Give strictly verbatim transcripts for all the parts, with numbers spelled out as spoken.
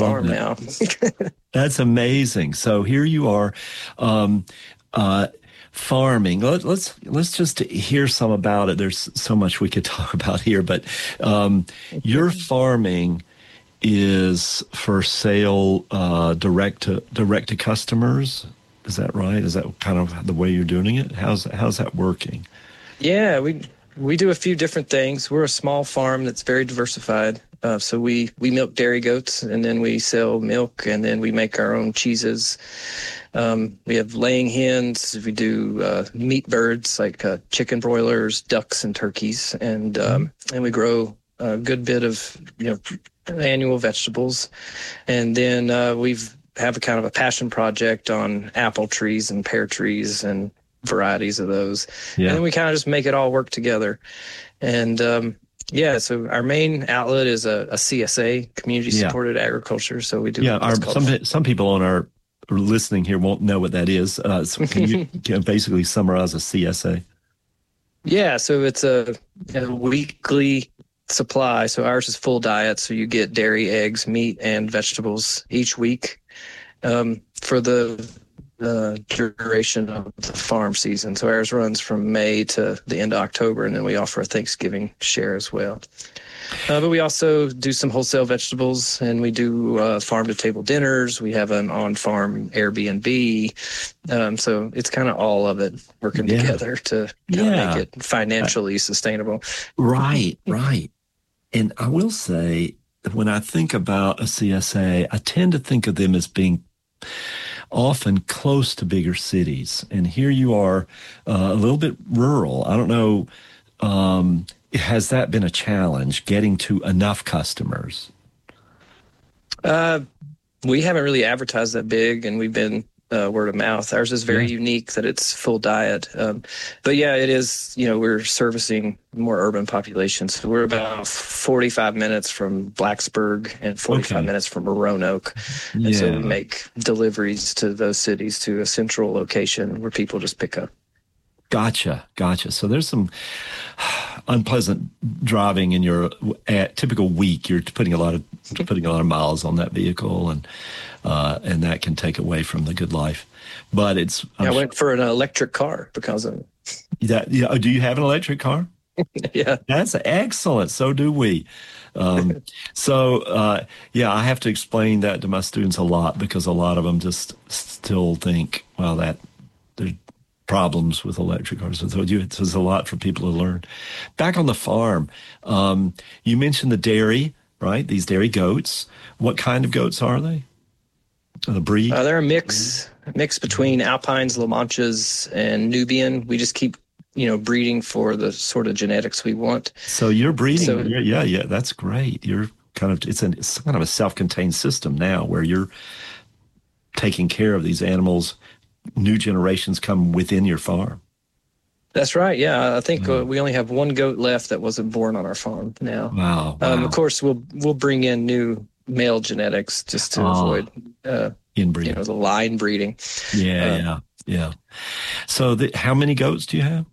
farm that. now. That's amazing. So here you are, um, uh, farming. Let, let's let's just hear some about it. There's so much we could talk about here, but um, your farming is for sale uh, direct to direct to customers. Is that right? Is that kind of the way you're doing it? How's how's that working? Yeah, we we do a few different things. We're a small farm that's very diversified. Uh, so we, we milk dairy goats, and then we sell milk, and then we make our own cheeses. Um, we have laying hens. We do uh, meat birds like uh, chicken broilers, ducks, and turkeys, and um, and we grow a good bit of you know annual vegetables, and then uh, we've have a kind of a passion project on apple trees and pear trees and varieties of those, Yeah. and then we kind of just make it all work together, and um, yeah. So our main outlet is a, a C S A, community supported yeah. agriculture. So we do yeah. Our, some f- some people on our listening here won't know what that is. Uh, so can you can basically summarize a C S A? Yeah, so it's a, a weekly supply. So ours is full diet. So you get dairy, eggs, meat, and vegetables each week um, for the the duration of the farm season. So ours runs from May to the end of October, and then we offer a Thanksgiving share as well. Uh, but we also do some wholesale vegetables, and we do uh, farm-to-table dinners. We have an on-farm Airbnb. Um, so it's kind of all of it working yeah. together to yeah. make it financially sustainable. Right, right. And I will say, when I think about a C S A, I tend to think of them as being often close to bigger cities. And here you are uh, a little bit rural. I don't know, um, has that been a challenge, getting to enough customers? Uh, we haven't really advertised that big, and we've been uh, word of mouth. Ours is very yeah. unique that it's full diet. Um, but yeah, it is, you know, we're servicing more urban populations. So we're about forty-five minutes from Blacksburg and forty-five okay. minutes from Roanoke. And yeah. so we make deliveries to those cities to a central location where people just pick up. Gotcha, gotcha. So there's some unpleasant driving in your uh, typical week. You're putting a lot of putting a lot of miles on that vehicle, and uh, and that can take away from the good life. But it's yeah, I went for an electric car because of it. That yeah. Do you have an electric car? Yeah, that's excellent. So do we. Um, so uh, yeah, I have to explain that to my students a lot because a lot of them just still think, well, that there's problems with electric cars. So there's a lot for people to learn. Back on the farm, um, you mentioned the dairy, right? These dairy goats. What kind of goats are they? The breed? Uh, they're a mix, a mix between Alpines, La Manchas, and Nubian. We just keep, you know, breeding for the sort of genetics we want. So you're breeding. So, yeah, yeah, yeah, that's great. You're kind of, it's, an, it's kind of a self-contained system now where you're taking care of these animals. New generations come within your farm. That's right. Yeah, I think uh, we only have one goat left that wasn't born on our farm now. Wow. wow. Um, of course, we'll we'll bring in new male genetics just to oh, avoid uh, inbreeding. You know, the line breeding. Yeah, uh, yeah, yeah. So, the, how many goats do you have?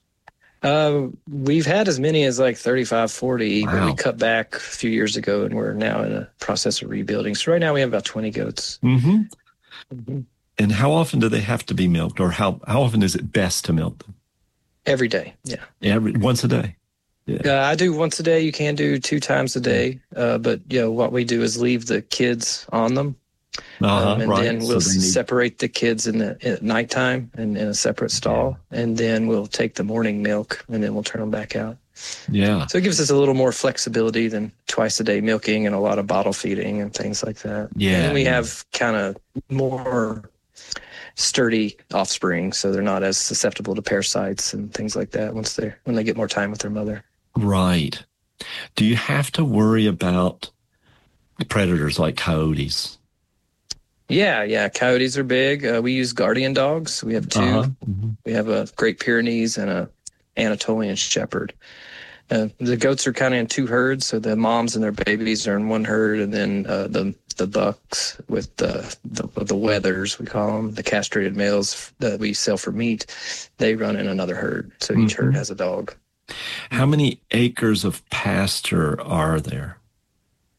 Uh, we've had as many as like thirty-five, forty, wow. but we cut back a few years ago, and we're now in a process of rebuilding. So right now we have about twenty goats. Mm-hmm. Mm-hmm. And how often do they have to be milked, or how, how often is it best to milk them? Every day, yeah. Every once a day? Yeah. Uh, I do once a day. You can do two times a day. Uh, but, you know, what we do is leave the kids on them. Uh-huh, um, and right. then we'll so need... separate the kids in the at nighttime in, in a separate stall. Yeah. And then we'll take the morning milk, and then we'll turn them back out. Yeah. So it gives us a little more flexibility than twice a day milking and a lot of bottle feeding and things like that. Yeah. And then we yeah. have kind of more sturdy offspring, so they're not as susceptible to parasites and things like that once they when they get more time with their mother. Right. Do you have to worry about predators like coyotes? Yeah, yeah. Coyotes are big. Uh, we use guardian dogs. We have two. Uh-huh. Mm-hmm. We have a Great Pyrenees and a Anatolian Shepherd. Uh, the goats are kind of in two herds, so the moms and their babies are in one herd, and then uh, the the bucks with the, the the wethers, we call them, the castrated males that we sell for meat, they run in another herd. So each mm-hmm. herd has a dog. How many acres of pasture are there?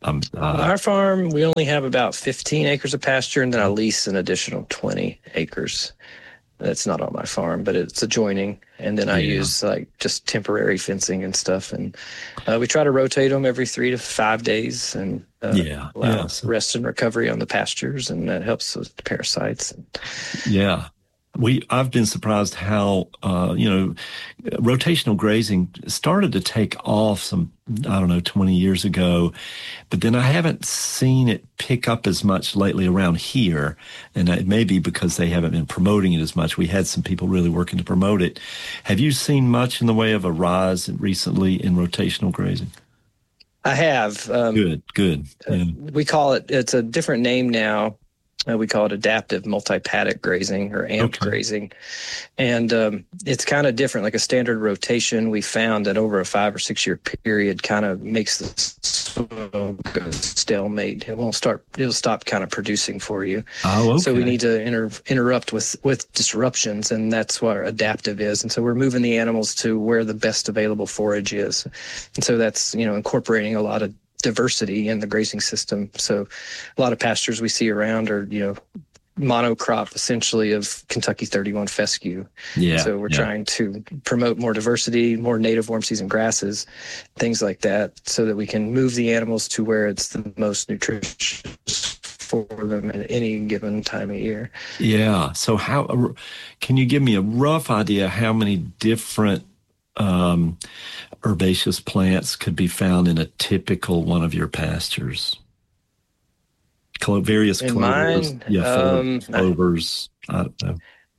Um, On uh, our farm, we only have about fifteen acres of pasture, and then I lease an additional twenty acres. That's not on my farm, but it's adjoining. And then I Yeah. use like just temporary fencing and stuff. And uh, we try to rotate them every three to five days and uh, Yeah, allow yeah, so- rest and recovery on the pastures. And that helps with the parasites. yeah. We I've been surprised how uh, you know rotational grazing started to take off some I don't know twenty years ago, but then I haven't seen it pick up as much lately around here, and it may be because they haven't been promoting it as much. We had some people really working to promote it. Have you seen much in the way of a rise recently in rotational grazing? I have. Um, Good, good. Yeah. We call it, it's a different name now. Uh, we call it adaptive multi-paddock grazing or A M P Okay. grazing. And um, it's kind of different. Like a standard rotation, we found that over a five or six year period kind of makes the soil go stalemate. It won't start, it'll stop kind of producing for you. Oh, okay. So we need to inter- interrupt with, with disruptions, and that's what adaptive is. And so we're moving the animals to where the best available forage is. And so that's, you know, incorporating a lot of diversity in the grazing system. So a lot of pastures we see around are, you know, monocrop essentially of Kentucky thirty-one fescue. Yeah. So we're yeah. trying to promote more diversity, more native warm season grasses, things like that, so that we can move the animals to where it's the most nutritious for them at any given time of year. Yeah. So how can you give me a rough idea how many different um, herbaceous plants could be found in a typical one of your pastures? Clo- various In clovers, mine, yeah, um, clovers. I don't know.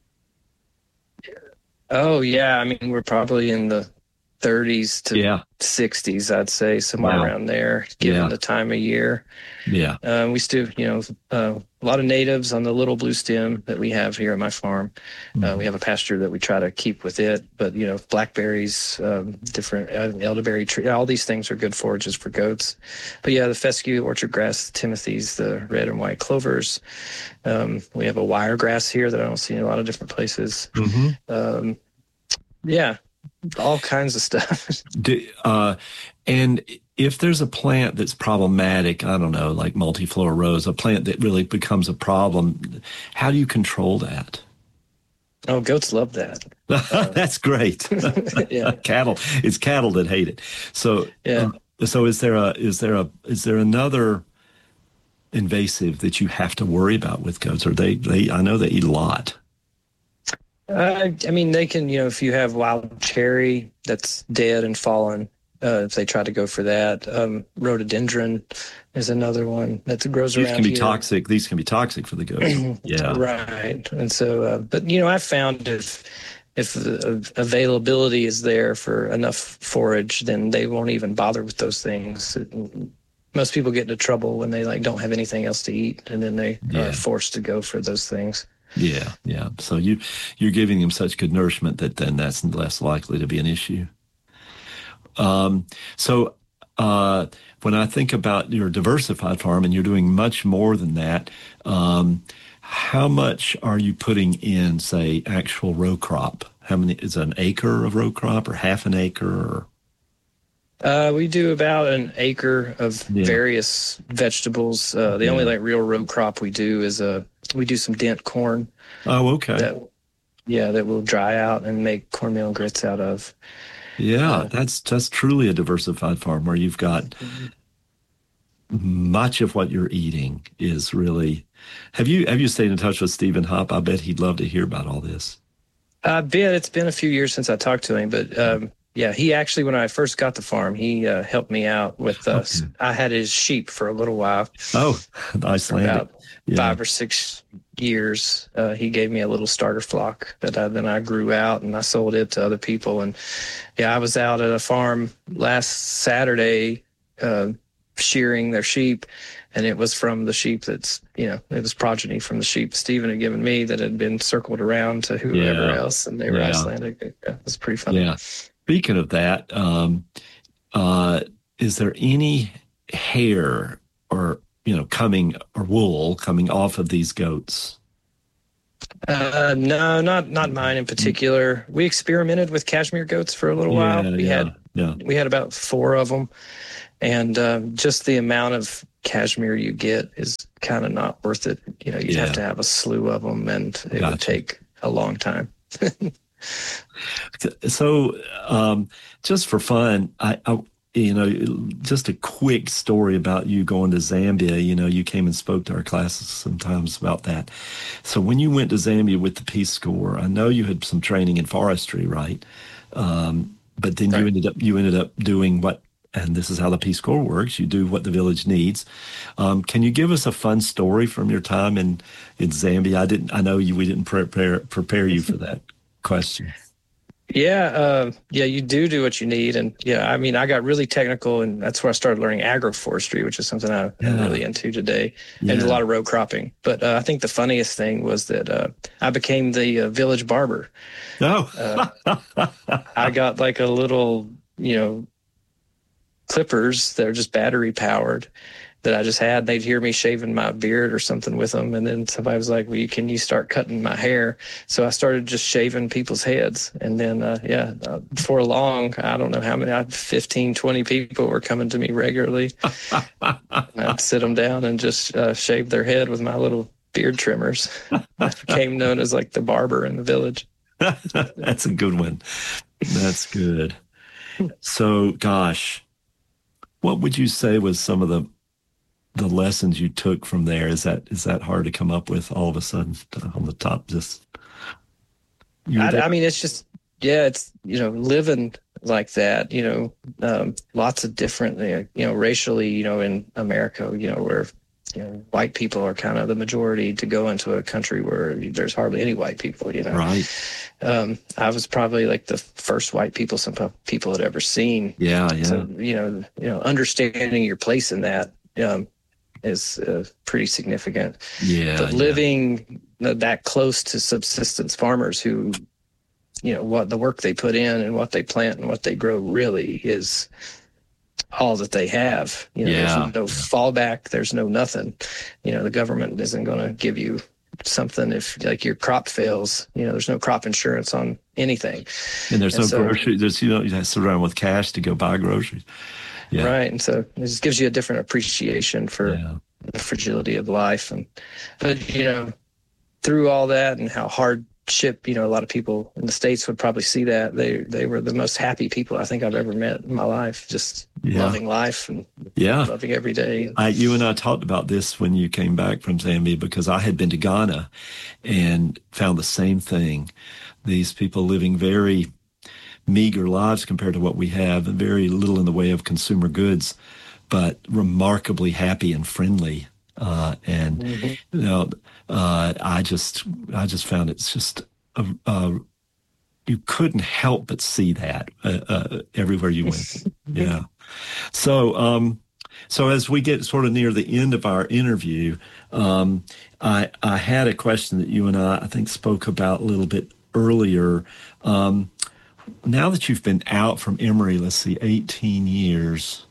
Oh yeah, I mean we're probably in the thirties to Yeah, sixties, I'd say, somewhere Wow. around there, given Yeah. the time of year. yeah, Uh, we still, you know, uh, a lot of natives on the little blue stem that we have here at my farm. Uh, we have a pasture that we try to keep with it, but you know, blackberries, um, different uh, elderberry tree, all these things are good forages for goats. But yeah, the fescue, orchard grass, timothy's, the red and white clovers. Um, we have a wiregrass here that I don't see in a lot of different places. hmm Um, yeah, all kinds of stuff. Do, uh, and if there's a plant that's problematic, I don't know, like multiflora rose, a plant that really becomes a problem, how do you control that? Oh, goats love that. That's great. Yeah. Cattle, it's cattle that hate it. So, Yeah. uh, so is there a is there a is there another invasive that you have to worry about with goats? Or they they I know they eat a lot. Uh, I mean, they can, you know, if you have wild cherry that's dead and fallen, uh, if they try to go for that. Um, rhododendron is another one that grows These around can be here. toxic. These can be toxic for the goats. Yeah. Right. And so, uh, but, you know, I've found if, if the availability is there for enough forage, then they won't even bother with those things. Most people get into trouble when they like don't have anything else to eat, and then they Yeah. are forced to go for those things. Yeah, yeah. So you you're giving them such good nourishment that then that's less likely to be an issue. Um, so uh, when I think about your diversified farm, and you're doing much more than that, um, how much are you putting in, say, actual row crop? How many is it an acre of row crop, or half an acre? Or? Uh, we do about an acre of Yeah. various vegetables. Uh, the Yeah. only like real row crop we do is uh, we do some dent corn Oh, okay. that, yeah, that will dry out and make cornmeal and grits out of. Yeah, Uh, that's that's truly a diversified farm where you've got much of what you're eating is really. Have you have you stayed in touch with Stephen Hopp? I bet he'd love to hear about all this. I've been, it's been a few years since I talked to him, but um, yeah, he actually, when I first got the farm, he uh, helped me out with, uh, Okay. I had his sheep for a little while, Oh, for Icelandic. about Yeah. five or six years. Uh, he gave me a little starter flock that I, then I grew out and I sold it to other people. And yeah, I was out at a farm last Saturday uh, shearing their sheep, and it was from the sheep that's, you know, it was progeny from the sheep Stephen had given me that had been circled around to whoever Yeah. else, and they were Yeah. Icelandic. Yeah, it was pretty funny. Yeah. Speaking of that, um, uh, is there any hair or you know coming or wool coming off of these goats? Uh, no, not not mine in particular. We experimented with cashmere goats for a little while. We yeah, had yeah. we had about four of them, and um, just the amount of cashmere you get is kind of not worth it. You know, you'd Yeah. have to have a slew of them, and it Gotcha. would take a long time. So, um, just for fun, I, I, you know, just a quick story about you going to Zambia. You know, you came and spoke to our classes sometimes about that. So, when you went to Zambia with the Peace Corps, I know you had some training in forestry, right? Um, but then you Right. ended up you ended up doing what, and this is how the Peace Corps works. You do what the village needs. Um, can you give us a fun story from your time in in Zambia? I didn't. I know you. We didn't prepare prepare you for that question. Yeah, uh, yeah, you do do what you need, and yeah, I mean, I got really technical, and that's where I started learning agroforestry, which is something I, Yeah. I'm really into today, and Yeah. a lot of row cropping. But uh, I think the funniest thing was that uh, I became the uh, village barber. No. I got like a little, you know, clippers that are just battery powered that I just had. They'd hear me shaving my beard or something with them. And then somebody was like, well, you, can you start cutting my hair? So I started just shaving people's heads. And then, uh, yeah, uh, before long, I don't know how many, I had fifteen, twenty people were coming to me regularly. I'd sit them down and just uh, shave their head with my little beard trimmers. I became known as like the barber in the village. That's a good one. That's good. So, gosh, what would you say was some of the the lessons you took from there? Is that is that hard to come up with all of a sudden on the top? Just you were I, there? I mean, it's just, yeah, it's, you know, living like that, you know, um, lots of different, uh, you know, racially, you know, in America, you know, where, you know, white people are kind of the majority, to go into a country where there's hardly any white people, you know. Right. Um, I was probably like the first white people some people had ever seen. Yeah. Yeah. So, you know, you know, understanding your place in that um, is uh, pretty significant. yeah. But yeah. living that close to subsistence farmers who, you know, what the work they put in and what they plant and what they grow really is all that they have. You know, Yeah. there's no fallback. There's no nothing. You know, the government isn't going to give you something if like your crop fails. You know, there's no crop insurance on anything. And there's and no so- grocery. There's you know you have to sit around with cash to go buy groceries. Yeah. Right. And so it just gives you a different appreciation for Yeah. the fragility of life. And, but, you know, through all that and how hardship, you know, a lot of people in the States would probably see that. They, they were the most happy people I think I've ever met in my life, just Yeah. loving life and Yeah. loving every day. I, you and I talked about this when you came back from Zambia, because I had been to Ghana and found the same thing. These people living very meager lives compared to what we have, and very little in the way of consumer goods, but remarkably happy and friendly. Uh, and Mm-hmm. you know, uh, I just, I just found it's just, a, a, you couldn't help but see that uh, uh, everywhere you went. Yeah. So, um, so as we get sort of near the end of our interview, um, I, I had a question that you and I, I think, spoke about a little bit earlier. Um, now that you've been out from Emory, let's see, eighteen years,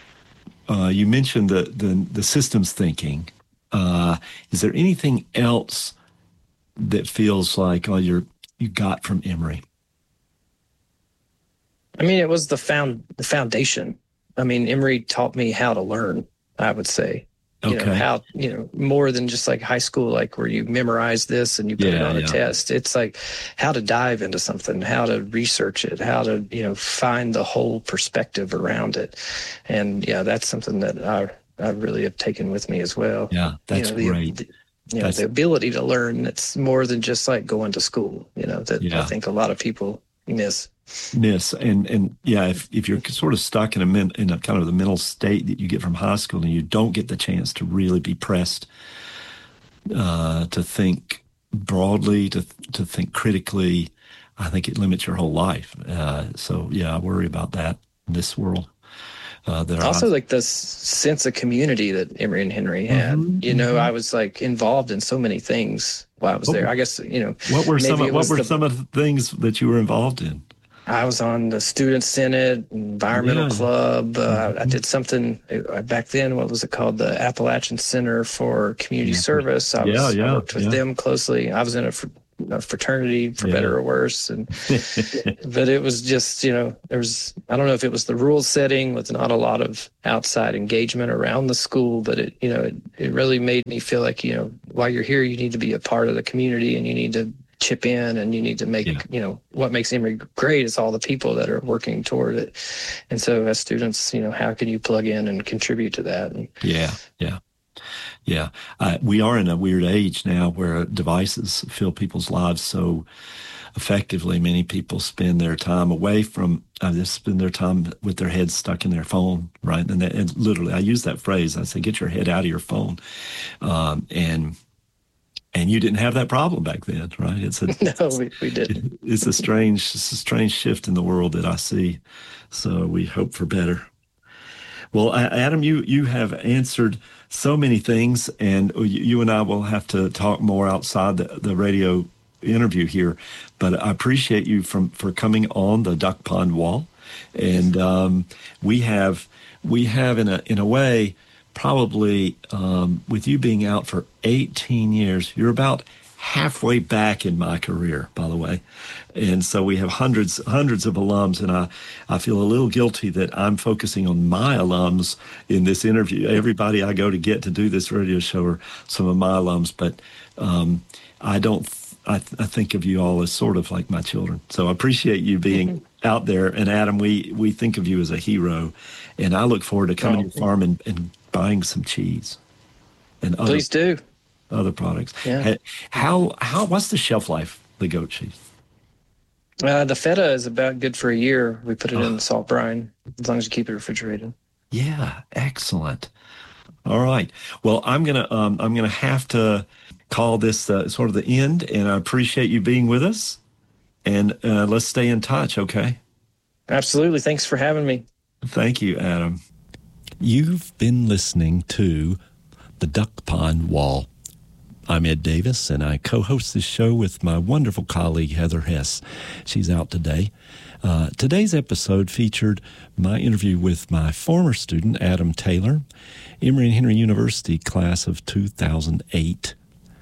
uh, you mentioned the, the, the systems thinking. Uh, is there anything else that feels like, oh, you're, you got from Emory? I mean, it was the found the foundation. I mean, Emory taught me how to learn, I would say. You Okay. know, how, you know, more than just like high school, like where you memorize this and you put it Yeah, on a yeah. test. It's like how to dive into something, how to research it, how to, you know, find the whole perspective around it. And yeah, that's something that I, I really have taken with me as well. Yeah, that's you know, the, great. The, you know, That's- the ability to learn, it's more than just like going to school, you know, that Yeah. I think a lot of people miss. Miss and and yeah, if if you're sort of stuck in a men, in a kind of the mental state that you get from high school, and you don't get the chance to really be pressed uh, to think broadly, to to think critically, I think it limits your whole life. Uh, so yeah, I worry about that in this world. Uh, that Also, are, like this sense of community that Emory and Henry had. Mhm, You know, mhm. I was like involved in so many things while I was What- there. I guess, you know, what were some maybe of, it what was were the- some of the things that you were involved in? I was on the student senate, environmental Yeah. club. Uh, I Mhm. did something uh, back then. What was it called? The Appalachian Center for Community Yeah. Service. I, was, Yeah, I yeah, worked with yeah. them closely. I was in a fr- you know, fraternity for Yeah. better or worse. And but it was just, you know, there was, I don't know if it was the rule setting with not a lot of outside engagement around the school, but it, you know, it, it really made me feel like, you know, while you're here, you need to be a part of the community and you need to chip in and you need to make, Yeah. you know, what makes Emory great is all the people that are working toward it. And so as students, you know, how can you plug in and contribute to that? And, Yeah, yeah, yeah. Uh, we are in a weird age now where devices fill people's lives so effectively. Many people spend their time away from, uh, they spend their time with their heads stuck in their phone, right? And, that, and literally, I use that phrase. I say, get your head out of your phone. Um, and and you didn't have that problem back then, right? It's a no, we, we didn't. It's a strange, it's a strange shift in the world that I see. So we hope for better. Well, Adam, you you have answered so many things, and you and I will have to talk more outside the, the radio interview here. But I appreciate you from for coming on the Duck Pond Wall, and um, we have we have in a in a way probably um, with you being out for eighteen years, you're about halfway back in my career, by the way. And so we have hundreds, hundreds of alums, and I, I feel a little guilty that I'm focusing on my alums in this interview. Everybody I go to get to do this radio show are some of my alums, but um, I don't, I, th- I think of you all as sort of like my children. So I appreciate you being mm-hmm. out there. And Adam, we, we think of you as a hero, and I look forward to coming oh. to your farm and, and buying some cheese. And other, Please do. Other products. Yeah. How, how, what's the shelf life of the goat cheese? Uh, the feta is about good for a year. We put it oh. in salt brine, as long as you keep it refrigerated. Yeah, excellent. All right. Well, I'm gonna um, I'm gonna have to call this uh, sort of the end, and I appreciate you being with us. And uh, let's stay in touch, okay? Absolutely. Thanks for having me. Thank you, Adam. You've been listening to the Duck Pond Wall. I'm Ed Davis, and I co-host this show with my wonderful colleague, Heather Hess. She's out today. Uh, today's episode featured my interview with my former student, Adam Taylor, Emory and Henry University class of two thousand eight.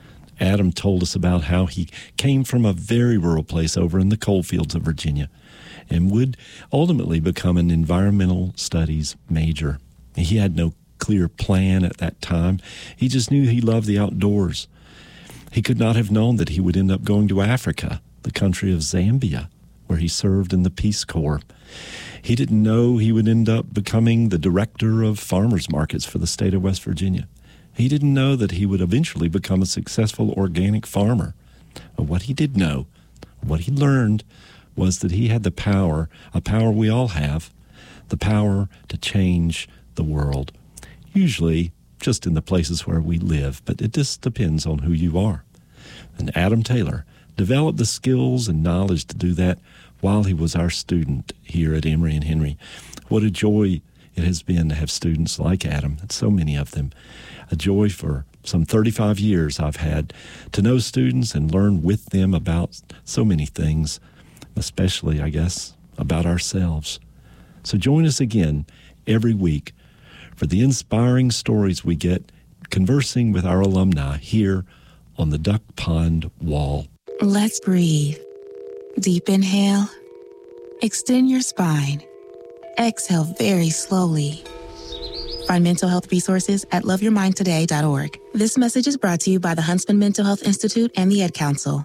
Adam told us about how he came from a very rural place over in the coal fields of Virginia and would ultimately become an environmental studies major. He had no clear plan at that time. He just knew he loved the outdoors. He could not have known that he would end up going to Africa, the country of Zambia, where he served in the Peace Corps. He didn't know he would end up becoming the director of farmers markets for the state of West Virginia. He didn't know that he would eventually become a successful organic farmer. But what he did know, what he learned, was that he had the power, a power we all have, the power to change the world. Usually just in the places where we live, but it just depends on who you are. And Adam Taylor developed the skills and knowledge to do that while he was our student here at Emory and Henry. What a joy it has been to have students like Adam, and so many of them. A joy for some thirty-five years I've had to know students and learn with them about so many things, especially, I guess, about ourselves. So join us again every week for the inspiring stories we get conversing with our alumni here on the Duck Pond Wall. Let's breathe. Deep inhale. Extend your spine. Exhale very slowly. Find mental health resources at love your mind today dot org. This message is brought to you by the Huntsman Mental Health Institute and the Ed Council.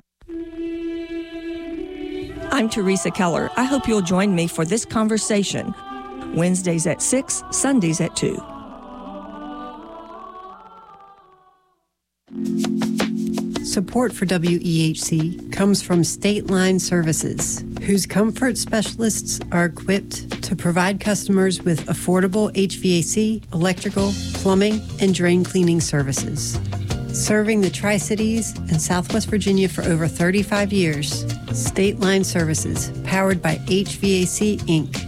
I'm Teresa Keller. I hope you'll join me for this conversation. Wednesdays at six, Sundays at two. Support for W E H C comes from State Line Services, whose comfort specialists are equipped to provide customers with affordable H V A C, electrical, plumbing, and drain cleaning services. Serving the Tri-Cities and Southwest Virginia for over thirty-five years, State Line Services, powered by H V A C, Incorporated.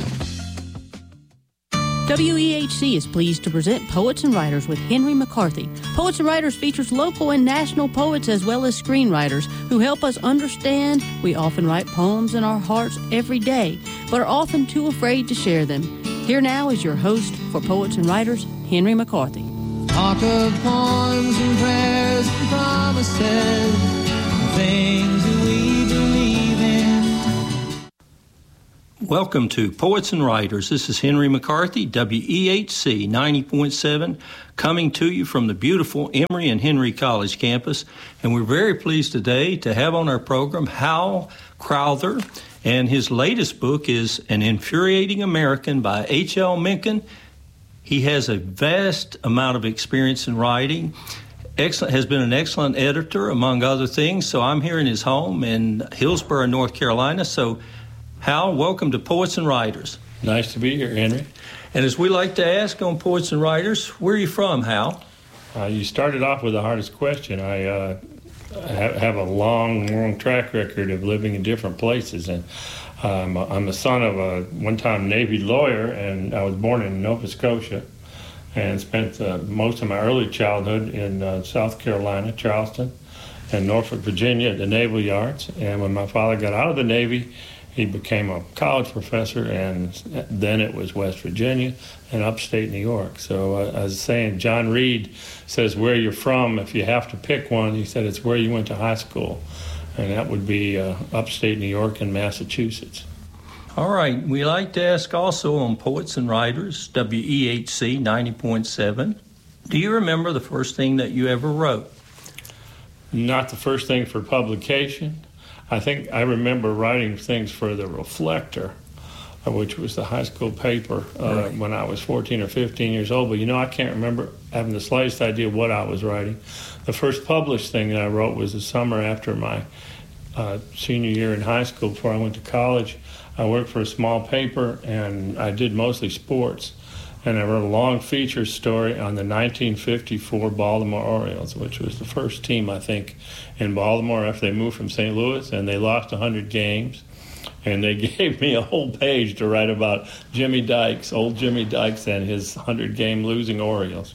W E H C is pleased to present Poets and Writers with Henry McCarthy. Poets and Writers features local and national poets as well as screenwriters who help us understand we often write poems in our hearts every day, but are often too afraid to share them. Here now is your host for Poets and Writers, Henry McCarthy. Talk of poems and prayers and promises, things that we believe in. Welcome to Poets and Writers. This is Henry McCarthy, W E H C ninety point seven, coming to you from the beautiful Emory and Henry College campus. And we're very pleased today to have on our program Hal Crowther, and his latest book is An Infuriating American by H L Mencken. He has a vast amount of experience in writing, excellent, has been an excellent editor, among other things. So I'm here in his home in Hillsborough, North Carolina. So Hal, welcome to Poets and Writers. Nice to be here, Henry. And as we like to ask on Poets and Writers, where are you from, Hal? Uh, you started off with the hardest question. I uh, have, have a long, long track record of living in different places. And um, I'm the son of a one-time Navy lawyer, and I was born in Nova Scotia and spent uh, most of my early childhood in uh, South Carolina, Charleston, and Norfolk, Virginia at the Naval Yards. And when my father got out of the Navy, he became a college professor, and then it was West Virginia and upstate New York. So uh, I was saying, John Reed says, where you're from, if you have to pick one, he said it's where you went to high school. And that would be uh, upstate New York and Massachusetts. All right. We like to ask also on Poets and Writers, W E H C ninety point seven. Do you remember the first thing that you ever wrote? Not the first thing for publication. I think I remember writing things for the Reflector, which was the high school paper, uh, right. when I was fourteen or fifteen years old. But, you know, I can't remember having the slightest idea what I was writing. The first published thing that I wrote was the summer after my uh, senior year in high school, before I went to college. I worked for a small paper, and I did mostly sports. And I wrote a long feature story on the nineteen fifty-four Baltimore Orioles, which was the first team, I think, in Baltimore after they moved from Saint Louis, and they lost one hundred games. And they gave me a whole page to write about Jimmy Dykes, old Jimmy Dykes, and his one hundred game losing Orioles.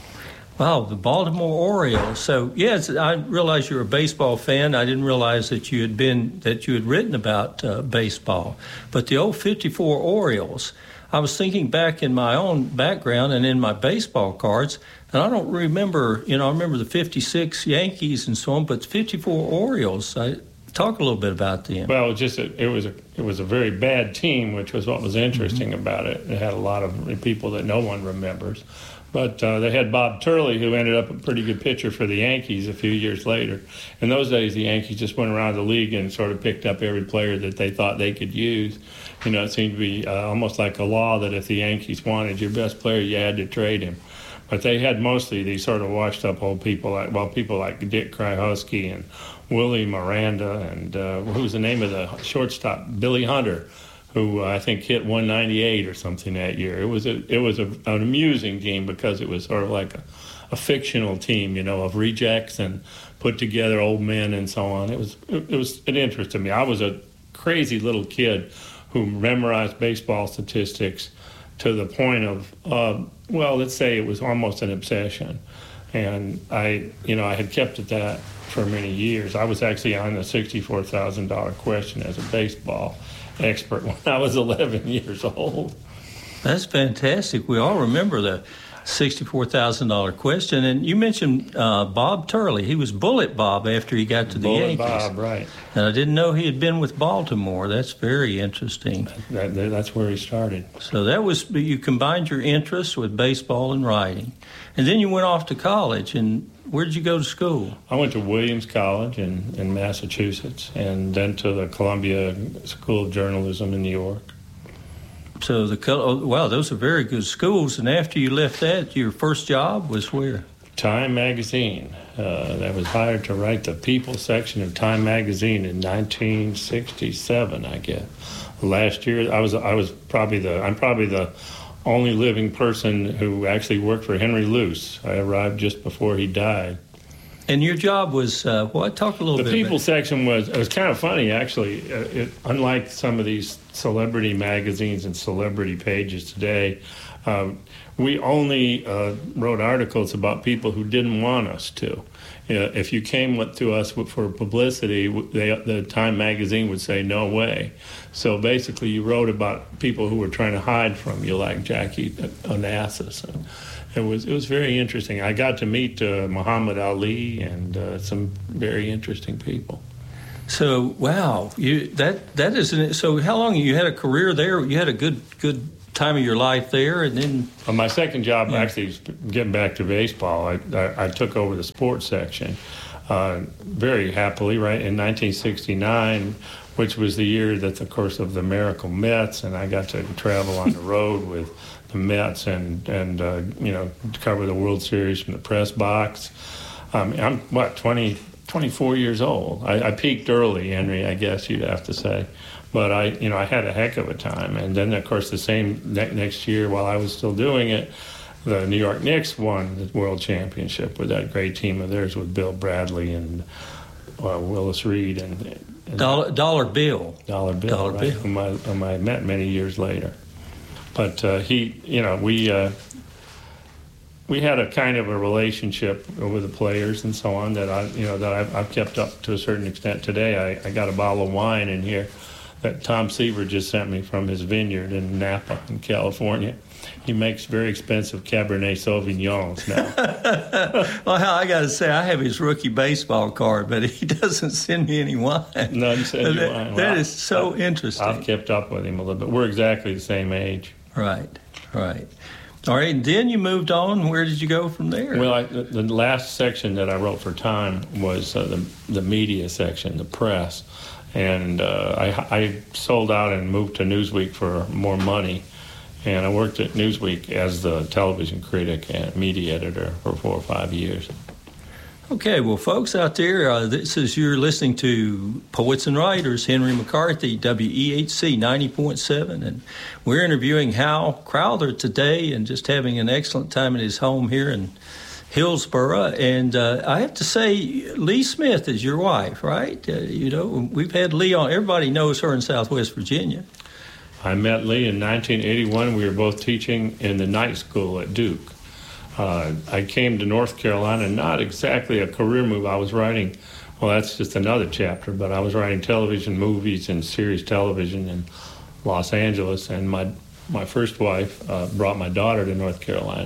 Wow, the Baltimore Orioles. So, yes, I realize you're a baseball fan. I didn't realize that you had been, that you had written about uh, baseball. But the old fifty-four Orioles, I was thinking back in my own background and in my baseball cards, and I don't remember, you know, I remember the fifty-six Yankees and so on, but fifty-four Orioles, I talk a little bit about them. Well, it just it was a it was a very bad team, which was what was interesting mm-hmm. about it. It had a lot of people that no one remembers. But uh, they had Bob Turley, who ended up a pretty good pitcher for the Yankees a few years later. In those days, the Yankees just went around the league and sort of picked up every player that they thought they could use. You know, it seemed to be uh, almost like a law that if the Yankees wanted your best player, you had to trade him. But they had mostly these sort of washed-up old people, like well, people like Dick Kryhowski and Willie Miranda, and uh, who's the name of the shortstop, Billy Hunter, who I think hit one ninety-eight or something that year. It was a, it was a, an amusing team because it was sort of like a, a fictional team, you know, of rejects and put together old men and so on. It was it, it was an interest to me. I was a crazy little kid who memorized baseball statistics to the point of, uh, well, let's say it was almost an obsession. And I, you know, I had kept at that for many years. I was actually on the sixty-four thousand dollars question as a baseball expert when I was eleven years old. That's fantastic. We all remember the sixty-four thousand dollars question. And you mentioned uh, Bob Turley. He was Bullet Bob after he got to the Bullet Yankees. Bob, right. And I didn't know he had been with Baltimore. That's very interesting. That, that, that's where he started. So that was, you combined your interests with baseball and writing. And then you went off to college. And where did you go to school? I went to Williams College in, in Massachusetts, and then to the Columbia School of Journalism in New York. So, the wow, those are very good schools. And after you left that, your first job was where? Time Magazine. Uh, I was hired to write the People section of Time Magazine in nineteen sixty-seven, I guess. Last year, I was I was probably the I'm probably the only living person who actually worked for Henry Luce. I arrived just before he died. And your job was uh, what? Talk a little the bit. The People about section was it was kind of funny, actually. Uh, it, unlike some of these celebrity magazines and celebrity pages today, um, we only uh, wrote articles about people who didn't want us to. Uh, if you came with, to us for publicity, they, the Time magazine would say, no way. So basically you wrote about people who were trying to hide from you, like Jackie Onassis. And it was it was very interesting. I got to meet uh, Muhammad Ali and uh, some very interesting people. So wow, you that that isn't so. How long you had a career there? You had a good good time of your life there, and then well, my second job yeah. actually getting back to baseball. I I, I took over the sports section uh, very happily, right in nineteen sixty-nine, which was the year that, of course, of the Miracle Mets, and I got to travel on the road with the Mets and and uh, you know cover the World Series from the press box. Um, I'm what twenty. twenty-four years old. I, I peaked early, Henry, I guess you'd have to say. But I, you know, I had a heck of a time. And then, of course, the same ne- next year, while I was still doing it, the New York Knicks won the World Championship with that great team of theirs with Bill Bradley and uh, Willis Reed and, and Dollar, Dollar Bill. Dollar Bill, Dollar right, Bill. Whom I, whom I met many years later. But uh, he, you know, we. Uh, We had a kind of a relationship with the players and so on that I, you know, that I've, I've kept up to a certain extent today. I, I got a bottle of wine in here that Tom Seaver just sent me from his vineyard in Napa, in California. He makes very expensive Cabernet Sauvignons now. Well, I got to say, I have his rookie baseball card, but he doesn't send me any wine. No, he sends you that, wine. Well, that is so I've, interesting. I've kept up with him a little bit. We're exactly the same age. Right, right. All right, and then you moved on. Where did you go from there? Well, I, the, the last section that I wrote for Time was uh, the the media section, the press, and uh, I, I sold out and moved to Newsweek for more money, and I worked at Newsweek as the television critic and media editor for four or five years. Okay, well, folks out there, uh, this is you're listening to Poets and Writers, Henry McCarthy, W E H C ninety point seven, and we're interviewing Hal Crowther today and just having an excellent time at his home here in Hillsborough. And uh, I have to say, Lee Smith is your wife, right? Uh, you know, we've had Lee on. Everybody knows her in Southwest Virginia. I met Lee in nineteen eighty-one. We were both teaching in the night school at Duke. Uh, I came to North Carolina, not exactly a career move. I was writing, well, that's just another chapter, but I was writing television, movies, and series television in Los Angeles, and my my first wife uh, brought my daughter to North Carolina.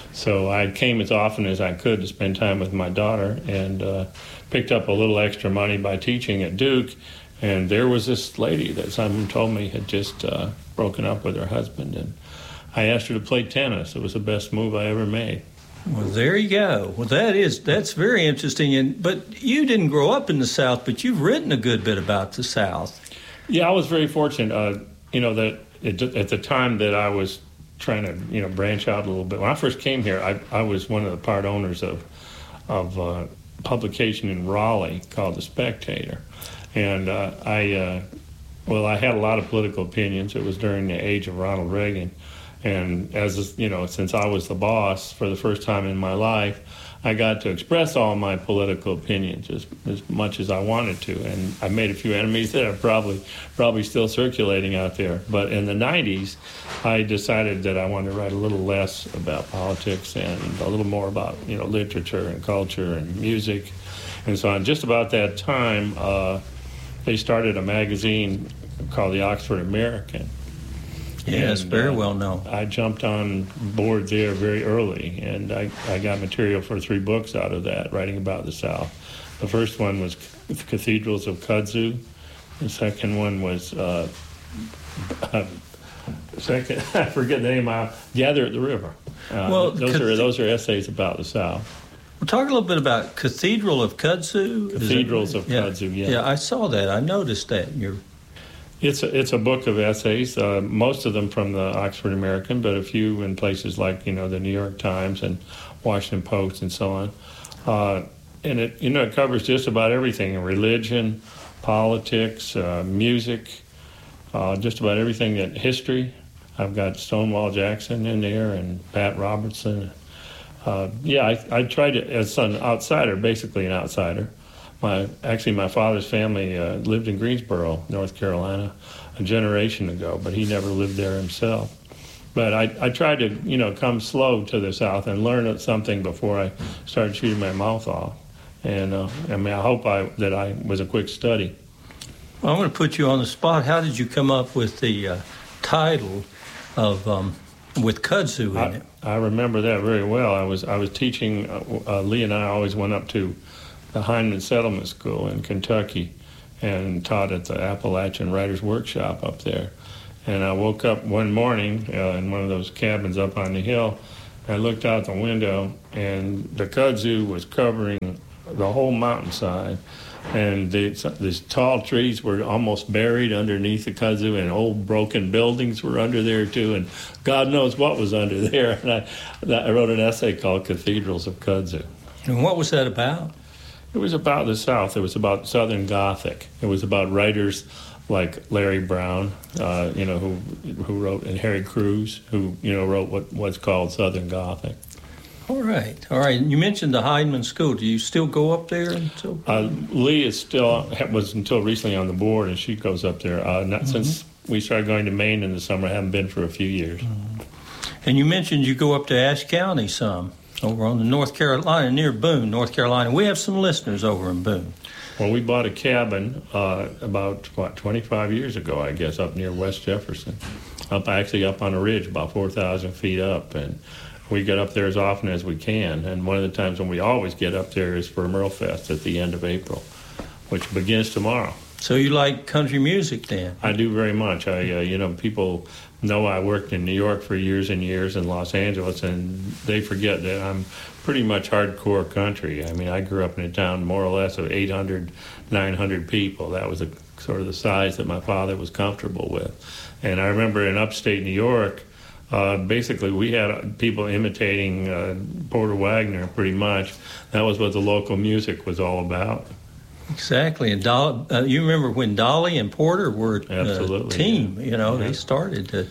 So I came as often as I could to spend time with my daughter, and uh, picked up a little extra money by teaching at Duke, and there was this lady that someone told me had just uh, broken up with her husband, and I asked her to play tennis. It was the best move I ever made. Well, there you go. Well, that is that's very interesting. And but you didn't grow up in the South, but you've written a good bit about the South. Yeah, I was very fortunate. Uh, you know that it, at the time that I was trying to you know branch out a little bit. When I first came here, I, I was one of the part owners of of uh, publication in Raleigh called The Spectator, and uh, I uh, well I had a lot of political opinions. It was during the age of Ronald Reagan. And as you know, since I was the boss for the first time in my life, I got to express all my political opinions as, as much as I wanted to. And I made a few enemies that are probably probably still circulating out there. But in the nineties, I decided that I wanted to write a little less about politics and a little more about you know literature and culture and music and so on. Just about that time, uh, they started a magazine called the Oxford American. Yes, and, very uh, well known. I jumped on board there very early, and I, I got material for three books out of that, writing about the South. The first one was Cathedrals of Kudzu. The second one was, uh, uh, second I forget the name, uh, Gather at the River. Uh, well, those cath- are those are essays about the South. We'll talk a little bit about Cathedral of Kudzu. Cathedrals of yeah. Kudzu, yeah. Yeah, I saw that. I noticed that in your It's a, it's a book of essays, uh, most of them from the Oxford American, but a few in places like, you know, the New York Times and Washington Post and so on. Uh, and it, you know, it covers just about everything, religion, politics, uh, music, uh, just about everything that history. I've got Stonewall Jackson in there and Pat Robertson. Uh, yeah, I, I tried to, as an outsider, basically an outsider. My actually, my father's family uh, lived in Greensboro, North Carolina, a generation ago, but he never lived there himself. But I, I tried to, you know, come slow to the South and learn something before I started shooting my mouth off. And uh, I mean, I hope I that I was a quick study. Well, I'm going to put you on the spot. How did you come up with the uh, title of um, with kudzu in I, it? I remember that very well. I was I was teaching. Uh, uh, Lee and I always went up to the Heinemann Settlement School in Kentucky, and taught at the Appalachian Writers Workshop up there. And I woke up one morning uh, in one of those cabins up on the hill. I looked out the window, and the kudzu was covering the whole mountainside. And the, these tall trees were almost buried underneath the kudzu, and old broken buildings were under there too, and God knows what was under there. And I, I wrote an essay called Cathedrals of Kudzu. And what was that about? It was about the South. It was about Southern Gothic. It was about writers like Larry Brown, uh, you know, who who wrote, and Harry Crews, who, you know, wrote what what's called Southern Gothic. All right, all right. You mentioned the Heidemann School. Do you still go up there? Until- uh, Lee is still was until recently on the board, and she goes up there. Uh, not mm-hmm. Since we started going to Maine in the summer, I haven't been for a few years. Mm-hmm. And you mentioned you go up to Ashe County some, over on the North Carolina, near Boone, North Carolina. We have some listeners over in Boone. Well, we bought a cabin uh, about, what, twenty-five years ago, I guess, up near West Jefferson, up actually up on a ridge about four thousand feet up, and we get up there as often as we can. And one of the times when we always get up there is for Merle Fest at the end of April, which begins tomorrow. So you like country music then? I do very much. I, uh, you know, people know I worked in New York for years and years, in Los Angeles, and they forget that I'm pretty much hardcore country. I mean, I grew up in a town more or less of eight hundred, nine hundred people. That was a, sort of the size that my father was comfortable with. And I remember in upstate New York, uh, basically we had people imitating uh, Porter Wagoner pretty much. That was what the local music was all about. Exactly, and Dolly, uh, you remember when Dolly and Porter were a team, yeah. you know, yeah. They started to,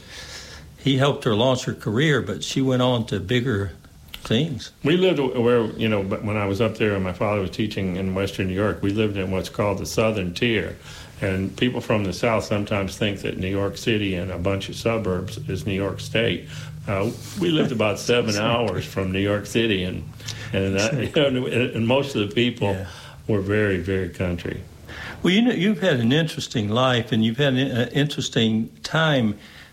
he helped her launch her career, but she went on to bigger things. We lived where, you know, when I was up there and my father was teaching in Western New York, we lived in what's called the Southern Tier. And people from the South sometimes think that New York City and a bunch of suburbs is New York State. Uh, we lived about seven hours from New York City, and and, that, you know, and most of the people yeah. were very, very country. Well, you know, you've had an interesting life, and you've had an interesting time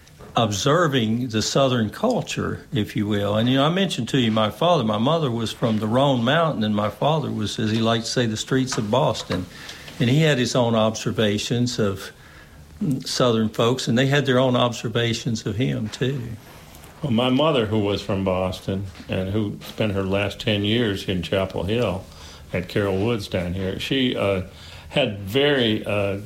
observing the Southern culture, if you will. And, you know, I mentioned to you my father. My mother was from the Roan Mountain, and my father was, as he liked to say, the streets of Boston. And he had his own observations of Southern folks, and they had their own observations of him, too. Well, my mother, who was from Boston and who spent her last ten years in Chapel Hill at Carroll Woods down here, she uh, had very, uh,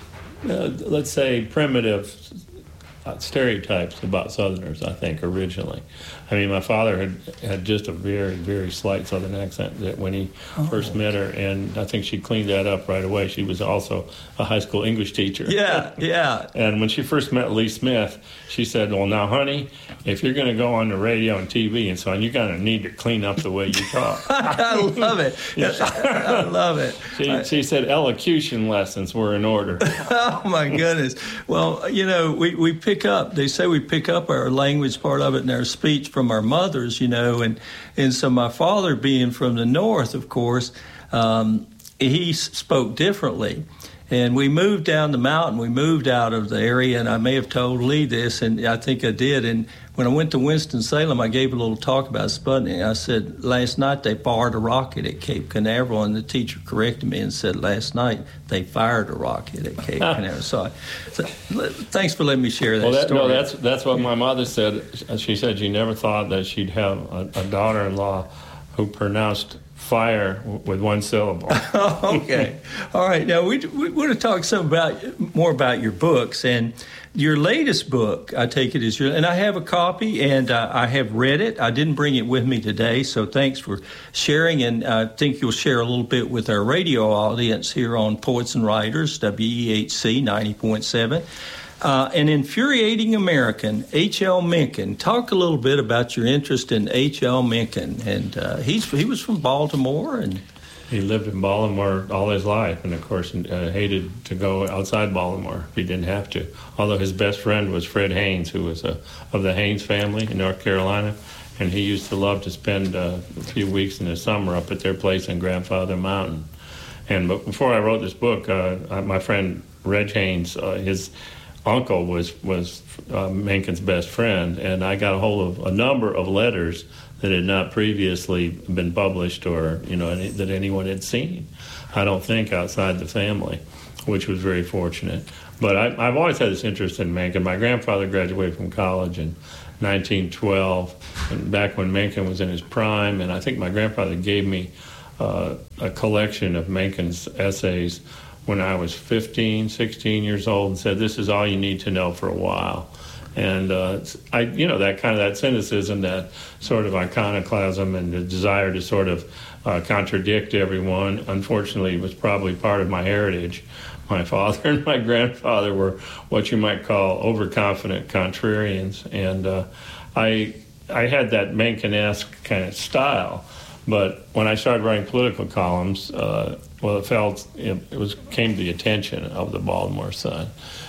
uh, let's say, primitive uh, stereotypes about Southerners, I think, originally. I mean, my father had, had just a very, very slight Southern accent that when he oh. first met her, and I think she cleaned that up right away. She was also a high school English teacher. Yeah, yeah. And when she first met Lee Smith, she said, well, now, honey, if you're going to go on the radio and T V and so on, you're going to need to clean up the way you talk. I love it. I love it. She, she said elocution lessons were in order. Oh, my goodness. Well, you know, we, we pick up, they say we pick up our language part of it and our speech from our mothers, you know, and, and so my father being from the North, of course, um, he spoke differently. And we moved down the mountain. We moved out of the area, and I may have told Lee this, and I think I did. And when I went to Winston-Salem, I gave a little talk about Sputnik. I said, last night they fired a rocket at Cape Canaveral, and the teacher corrected me and said, last night they fired a rocket at Cape Canaveral. So, I, so thanks for letting me share that, well, that story. No, that's, that's what my mother said. She said she never thought that she'd have a, a daughter-in-law who pronounced fire with one syllable. Okay. All right. Now, we, we want to talk some about more about your books. And your latest book, I take it, is your, and I have a copy, and uh, I have read it. I didn't bring it with me today, so thanks for sharing. And I think you'll share a little bit with our radio audience here on Poets and Writers, W E H C ninety point seven. Uh, An Infuriating American, H L. Mencken. Talk a little bit about your interest in H L. Mencken. And uh, he's he was from Baltimore. And he lived in Baltimore all his life, and, of course, uh, hated to go outside Baltimore if he didn't have to. Although his best friend was Fred Haynes, who was a, of the Haynes family in North Carolina, and he used to love to spend uh, a few weeks in the summer up at their place in Grandfather Mountain. And but before I wrote this book, uh, my friend Reg Haynes, uh, his uncle was was uh, Mencken's best friend, and I got a hold of a number of letters that had not previously been published or, you know, any, that anyone had seen, I don't think, outside the family. which was very fortunate. But I, I've always had this interest in Mencken. My grandfather graduated from college in nineteen twelve, and back when Mencken was in his prime, and I think my grandfather gave me uh, a collection of Mencken's essays when I was fifteen, sixteen years old, and said, this is all you need to know for a while. And uh, I, you know, that kind of that cynicism, that sort of iconoclasm, and the desire to sort of uh, contradict everyone, unfortunately, was probably part of my heritage. My father and my grandfather were what you might call overconfident contrarians, and uh, I I had that Mencken-esque kind of style. But when I started writing political columns, uh, well, it felt it, it was came to the attention of the Baltimore Sun.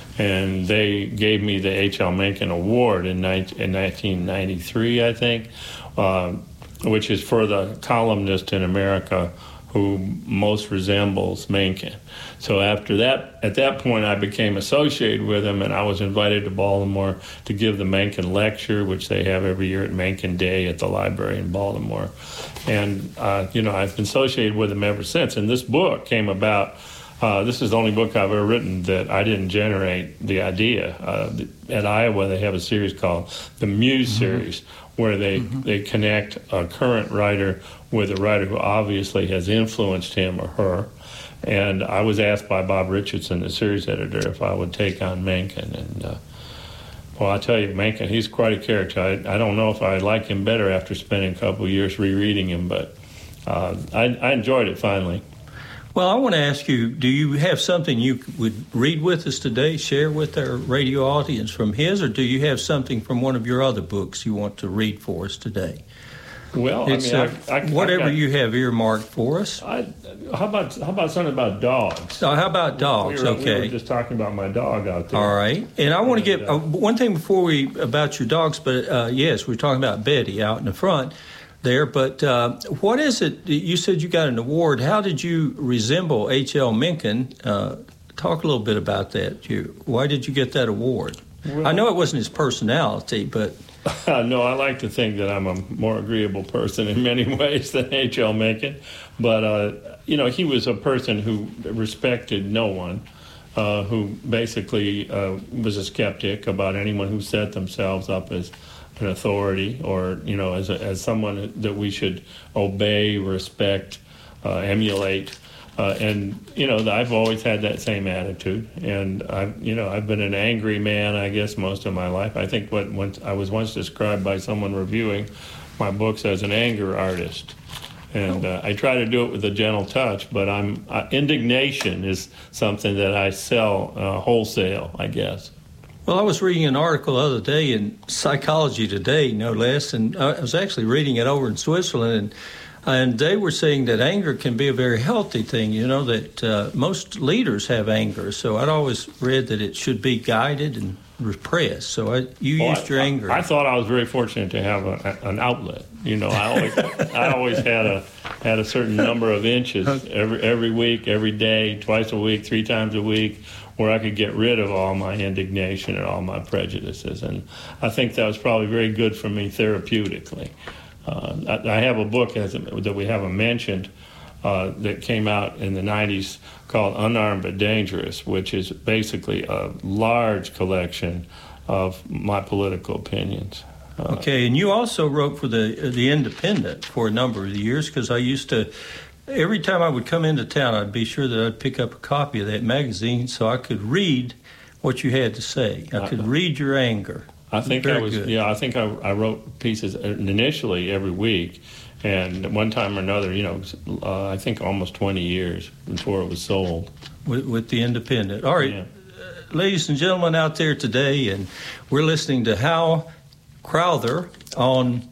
And they gave me the H L Mencken Award in, in nineteen ninety-three, I think, uh, which is for the columnist in America who most resembles Mencken. So after that, at that point, I became associated with him, and I was invited to Baltimore to give the Mencken Lecture, which they have every year at Mencken Day at the library in Baltimore. And, uh, you know, I've been associated with him ever since. And this book came about. Uh, this is the only book I've ever written that I didn't generate the idea. Uh, at Iowa, they have a series called the Muse mm-hmm. series, where they, mm-hmm. they connect a current writer with a writer who obviously has influenced him or her. And I was asked by Bob Richardson, the series editor, if I would take on Mencken. And, uh, well, I tell you, Mencken, he's quite a character. I, I don't know if I like him better after spending a couple of years rereading him, but uh, I, I enjoyed it finally. Well, I want to ask you, do you have something you would read with us today, share with our radio audience from his, or do you have something from one of your other books you want to read for us today? Well, it's, I mean, uh, I, I, whatever I got, you have earmarked for us. I, how about how about something about dogs? So how about dogs? We were, okay. We were just talking about my dog out there. All right. And I want to and, get uh, uh, one thing before we, about your dogs, but uh, yes, we're talking about Betty out in the front there, but uh, what is it? You said you got an award. How did you resemble H L Mencken? Uh, talk a little bit about that. You, why did you get that award? Well, I know it wasn't his personality, but... No, I like to think that I'm a more agreeable person in many ways than H L Mencken. But, uh, you know, he was a person who respected no one, uh, who basically uh, was a skeptic about anyone who set themselves up as an authority or, you know, as, a, as someone that we should obey, respect, uh, emulate. Uh, and, you know, I've always had that same attitude. And, I've, you know, I've been an angry man, I guess, most of my life. I think what once, I was once described by someone reviewing my books as an anger artist. And uh, I try to do it with a gentle touch, but I'm uh, indignation is something that I sell uh, wholesale, I guess. Well, I was reading an article the other day in Psychology Today, no less, and I was actually reading it over in Switzerland, and And they were saying that anger can be a very healthy thing, you know, that uh, most leaders have anger. So I'd always read that it should be guided and repressed. So I, you well, used I, your anger. I, I thought I was very fortunate to have a, an outlet. You know, I always I always had a had a certain number of inches every every week, every day, twice a week, three times a week, where I could get rid of all my indignation and all my prejudices. And I think that was probably very good for me therapeutically. Uh, I, I have a book as, that we haven't mentioned uh, that came out in the nineties called Unarmed but Dangerous, which is basically a large collection of my political opinions. Uh, okay, and you also wrote for the the Independent for a number of years, because I used to, every time I would come into town, I'd be sure that I'd pick up a copy of that magazine so I could read what you had to say. I could read your anger. I think Very I was, good. yeah, I think I, I wrote pieces initially every week, and one time or another, you know, uh, I think almost twenty years before it was sold. With, with the Independent. All right, Yeah. uh, ladies and gentlemen out there today, and we're listening to Hal Crowther on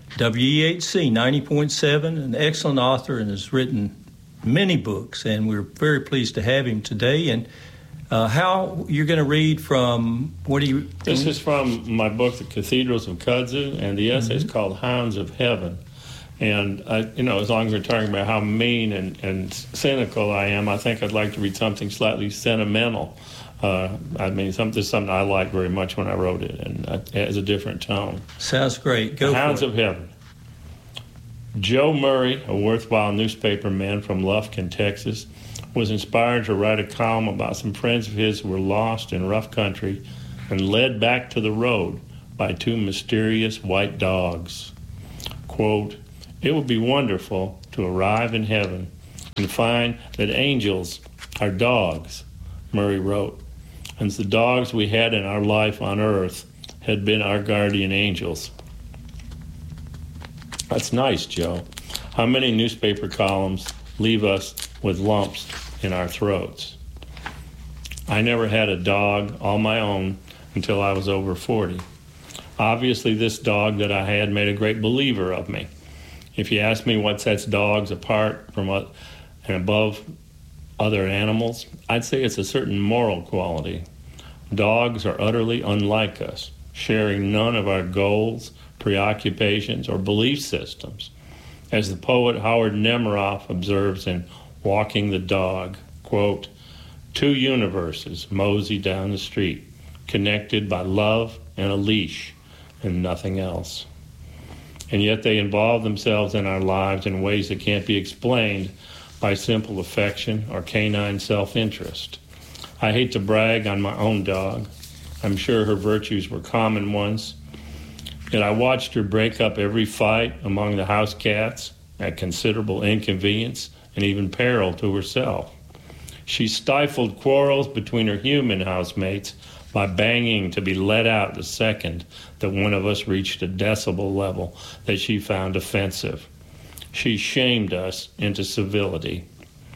W E H C ninety point seven, an excellent author and has written many books, and we're very pleased to have him today. And Uh, Hal, you're going to read from, what do you... This is from my book, The Cathedrals of Kudzu, and the essay is Mm-hmm. called Hounds of Heaven. And, I, you know, as long as we're talking about how mean and, and cynical I am, I think I'd like to read something slightly sentimental. Uh, I mean, some, this is something I liked very much when I wrote it, and it has a different tone. Sounds great. Go the Hounds for it. of Heaven. Joe Murray, a worthwhile newspaper man from Lufkin, Texas, was inspired to write a column about some friends of his who were lost in rough country and led back to the road by two mysterious white dogs. Quote, "It would be wonderful to arrive in heaven and find that angels are dogs," Murray wrote, "and the dogs we had in our life on earth had been our guardian angels." That's nice, Joe. How many newspaper columns leave us with lumps in our throats? I never had a dog all my own until I was over forty. Obviously, this dog that I had made a great believer of me. If you ask me what sets dogs apart from uh, and above other animals, I'd say it's a certain moral quality. Dogs are utterly unlike us, sharing none of our goals, preoccupations, or belief systems. As the poet Howard Nemeroff observes in Walking the Dog, quote, "Two universes mosey down the street, connected by love and a leash, and nothing else. And yet they involve themselves in our lives in ways that can't be explained by simple affection or canine self-interest. I hate to brag on my own dog. I'm sure her virtues were common ones. Yet I watched her break up every fight among the house cats at considerable inconvenience and even peril to herself. She stifled quarrels between her human housemates by banging to be let out the second that one of us reached a decibel level that she found offensive. She shamed us into civility.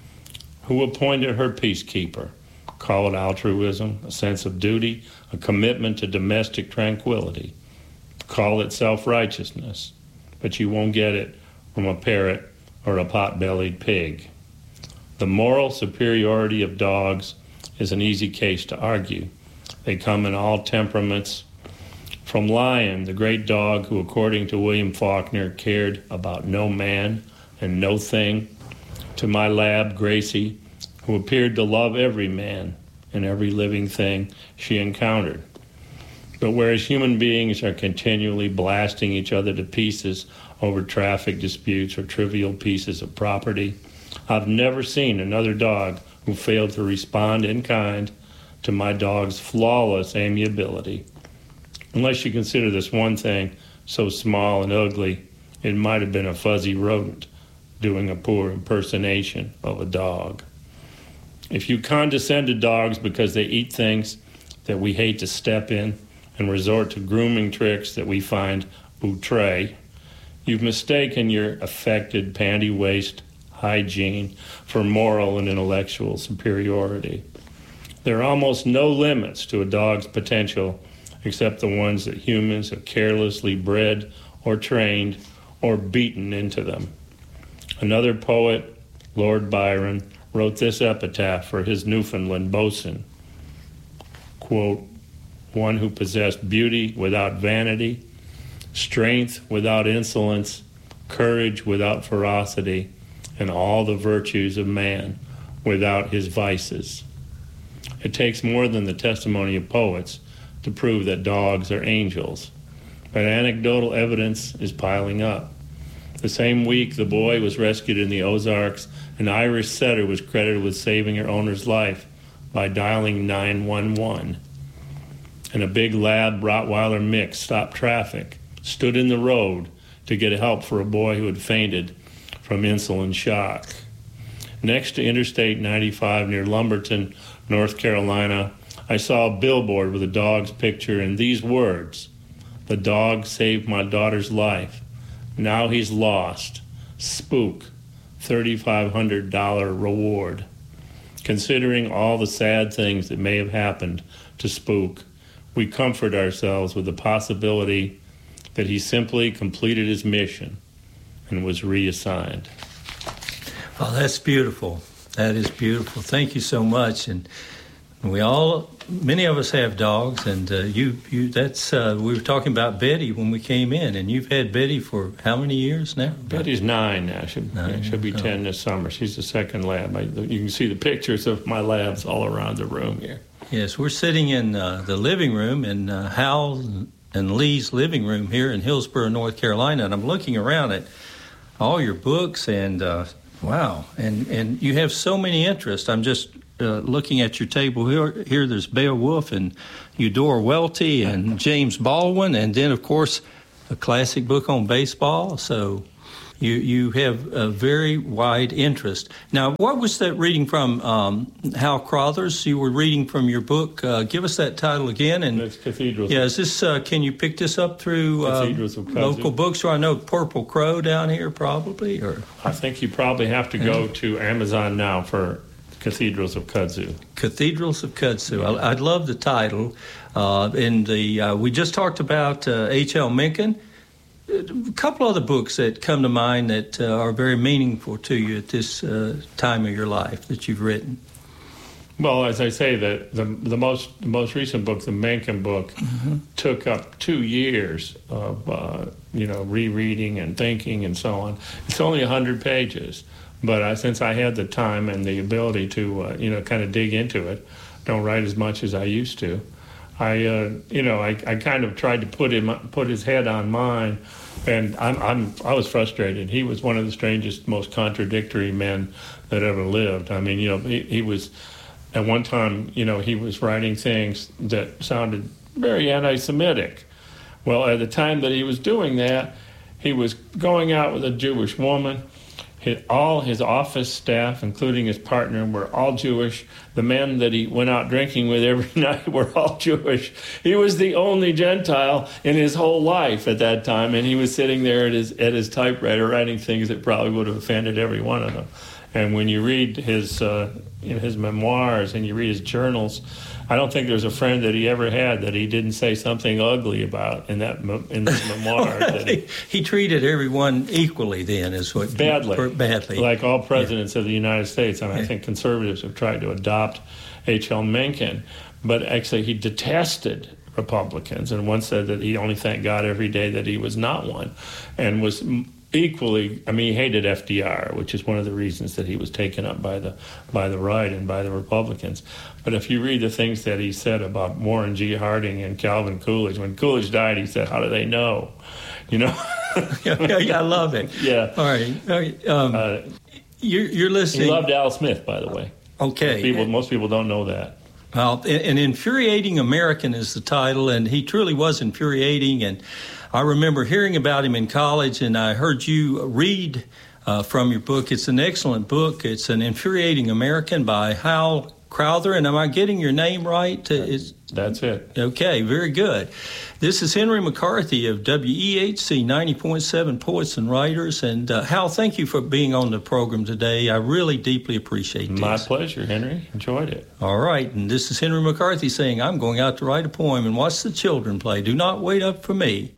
Who appointed her peacekeeper? Call it altruism, a sense of duty, a commitment to domestic tranquility. Call it self-righteousness, but you won't get it from a parrot or a pot-bellied pig. The moral superiority of dogs is an easy case to argue. They come in all temperaments. From Lion, the great dog who, according to William Faulkner, cared about no man and no thing, to my lab, Gracie, who appeared to love every man and every living thing she encountered. But whereas human beings are continually blasting each other to pieces over traffic disputes or trivial pieces of property, I've never seen another dog who failed to respond in kind to my dog's flawless amiability. Unless you consider this one thing so small and ugly, it might have been a fuzzy rodent doing a poor impersonation of a dog. If you condescend to dogs because they eat things that we hate to step in and resort to grooming tricks that we find outre, you've mistaken your affected panty waist hygiene for moral and intellectual superiority. There are almost no limits to a dog's potential except the ones that humans have carelessly bred or trained or beaten into them. Another poet, Lord Byron, wrote this epitaph for his Newfoundland bosun, quote, "One who possessed beauty without vanity, strength without insolence, courage without ferocity, and all the virtues of man without his vices." It takes more than the testimony of poets to prove that dogs are angels, but anecdotal evidence is piling up. The same week the boy was rescued in the Ozarks, an Irish setter was credited with saving her owner's life by dialing nine one one. And a big lab Rottweiler mix stopped traffic, stood in the road to get help for a boy who had fainted from insulin shock. Next to Interstate ninety-five near Lumberton, North Carolina, I saw a billboard with a dog's picture and these words: "The dog saved my daughter's life. Now he's lost. Spook, three thousand five hundred dollars reward." Considering all the sad things that may have happened to Spook, we comfort ourselves with the possibility that he simply completed his mission and was reassigned. Oh, that's beautiful. That is beautiful. Thank you so much. And we all, many of us have dogs, and uh, you, you. That's uh, we were talking about Betty when we came in, and you've had Betty for how many years now? Betty's nine now. She'll, nine. she'll be oh. ten this summer. She's the second lab. I, you can see the pictures of my labs all around the room here. Yes, we're sitting in uh, the living room, in uh, Hal and Lee's living room here in Hillsborough, North Carolina, and I'm looking around at all your books, and uh, wow, and and you have so many interests. I'm just uh, looking at your table here. Here, there's Beowulf and Eudora Welty and James Baldwin, and then of course a classic book on baseball. So you you have a very wide interest. Now, what was that reading from? Um, Hal Crothers. You were reading from your book. Uh, give us that title again. And it's Cathedrals. Yeah, is this? Uh, can you pick this up through uh, local bookstore? I know Purple Crow down here, probably. Or I think you probably have to go to Amazon now for Cathedrals of Kudzu. Cathedrals of Kudzu. I, I love the title. Uh, and the uh, we just talked about uh, H L Mencken. A couple other books that come to mind that uh, are very meaningful to you at this uh, time of your life that you've written. Well, as I say, the the, the most the most recent book, the Mencken book, mm-hmm. took up two years of uh, you know rereading and thinking and so on. It's only a hundred pages, but I, since I had the time and the ability to uh, you know kind of dig into it, don't write as much as I used to. I, uh, you know, I, I kind of tried to put him, put his head on mine, and I'm, I'm, I was frustrated. He was one of the strangest, most contradictory men that ever lived. I mean, you know, he, he was, at one time, you know, he was writing things that sounded very anti-Semitic. Well, at the time that he was doing that, he was going out with a Jewish woman. His, all his office staff, including his partner, were all Jewish. The men that he went out drinking with every night were all Jewish. He was the only Gentile in his whole life at that time, and he was sitting there at his at his typewriter writing things that probably would have offended every one of them. And when you read his uh, you know, his memoirs and you read his journals, I don't think there's a friend that he ever had that he didn't say something ugly about in that in this memoir. That he, he treated everyone equally. Then is what badly, badly, like all presidents yeah. of the United States. I mean, yeah. I think conservatives have tried to adopt H L Mencken, but actually he detested Republicans, and once said that he only thanked God every day that he was not one, and was equally, I mean, he hated F D R, which is one of the reasons that he was taken up by the by the right and by the Republicans. But if you read the things that he said about Warren G. Harding and Calvin Coolidge, when Coolidge died, he said, "How do they know?" You know. yeah, yeah, I love it. Yeah. All right. All right. Um, uh, you're, you're listening. He loved Al Smith, by the way. Okay. Most people, most people don't know that. Well, an infuriating American is the title, and he truly was infuriating. And I remember hearing about him in college, and I heard you read uh, from your book. It's an excellent book. It's An Infuriating American by Hal Crowther. And am I getting your name right? It's, That's it. Okay, very good. This is Henry McCarthy of W E H C ninety point seven Poets and Writers. And uh, Hal, thank you for being on the program today. I really deeply appreciate this. My pleasure, Henry. Enjoyed it. All right, and this is Henry McCarthy saying, I'm going out to write a poem and watch the children play. Do not wait up for me.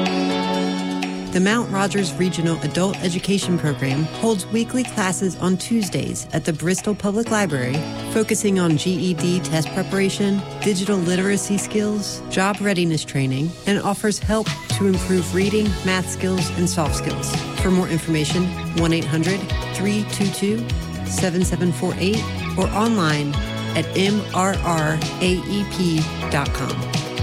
The Mount Rogers Regional Adult Education Program holds weekly classes on Tuesdays at the Bristol Public Library, focusing on G E D test preparation, digital literacy skills, job readiness training, and offers help to improve reading, math skills, and soft skills. For more information, one eight hundred, three two two, seven seven four eight or online at m r r a e p dot com.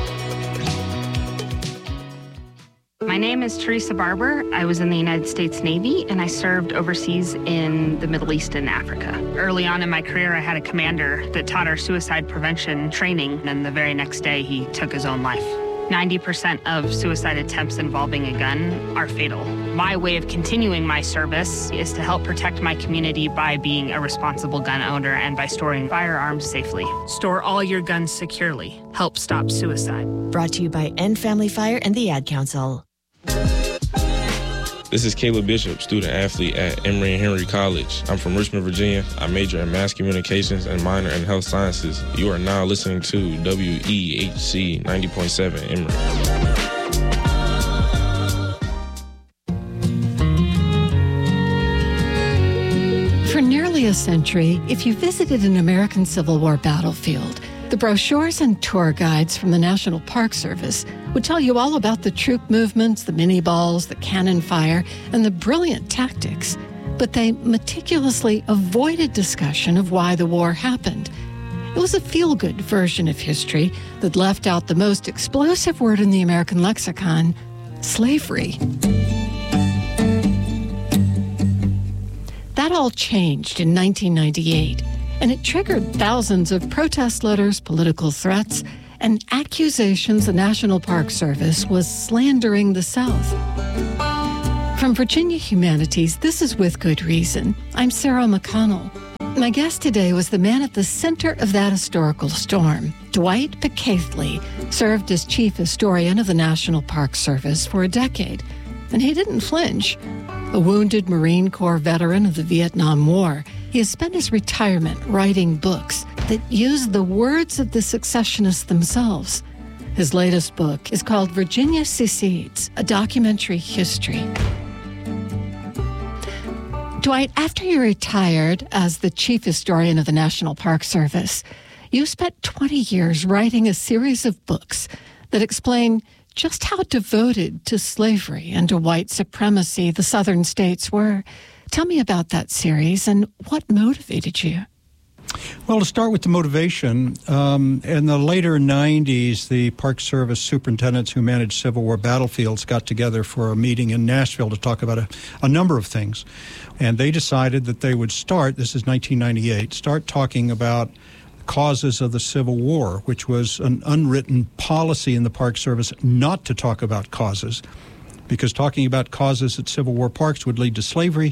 My name is Teresa Barber. I was in the United States Navy, and I served overseas in the Middle East and Africa. Early on in my career, I had a commander that taught our suicide prevention training, and the very next day, he took his own life. ninety percent of suicide attempts involving a gun are fatal. My way of continuing my service is to help protect my community by being a responsible gun owner and by storing firearms safely. Store all your guns securely. Help stop suicide. Brought to you by End Family Fire and the Ad Council. This is Caleb Bishop, student athlete at Emory and Henry College. I'm from Richmond, Virginia. I major in mass communications and minor in health sciences. You are now listening to W E H C ninety point seven Emory. For nearly a century, if you visited an American Civil War battlefield, the brochures and tour guides from the National Park Service would tell you all about the troop movements, the mini-balls, the cannon fire, and the brilliant tactics. But they meticulously avoided discussion of why the war happened. It was a feel-good version of history that left out the most explosive word in the American lexicon, slavery. all changed in nineteen ninety-eight, and it triggered thousands of protest letters, political threats, and accusations the National Park Service was slandering the South. From Virginia Humanities, this is With Good Reason. I'm Sarah McConnell. My guest today was the man at the center of that historical storm. Dwight Picaithley served as chief historian of the National Park Service for a decade, and he didn't flinch. A wounded Marine Corps veteran of the Vietnam War, he has spent his retirement writing books that use the words of the secessionists themselves. His latest book is called Virginia Secedes, a documentary history. Dwight, after you retired as the chief historian of the National Park Service, you spent twenty years writing a series of books that explain just how devoted to slavery and to white supremacy the Southern states were. Tell me about that series and what motivated you. Well, to start with the motivation, um, in the later nineties, the Park Service superintendents who managed Civil War battlefields got together for a meeting in Nashville to talk about a, a number of things. And they decided that they would start, this is nineteen ninety-eight, start talking about causes of the Civil War, which was an unwritten policy in the Park Service not to talk about causes, because talking about causes at Civil War parks would lead to slavery,